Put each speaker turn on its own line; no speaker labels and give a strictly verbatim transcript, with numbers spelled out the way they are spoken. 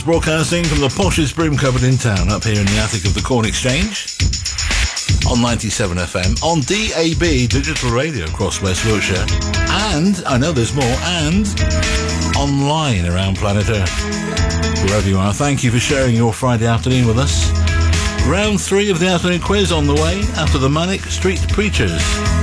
Broadcasting from the poshest broom cupboard in town, up here in the attic of the Corn Exchange, on ninety-seven F M, on D A B digital radio across West Wiltshire, and, I know there's more, and online around planet Earth. Wherever you are, thank you for sharing your Friday afternoon with us. Round three of the afternoon quiz on the way after the Manic Street Preachers.